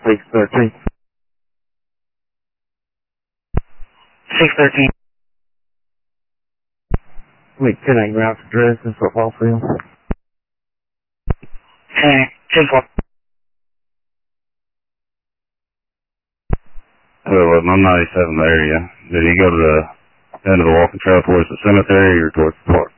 613. 613. Wait, 10 ground for Dresden football field. 10-4. Hello, I'm 97 area. Did you go to the end of the walking trail towards the cemetery or towards the park?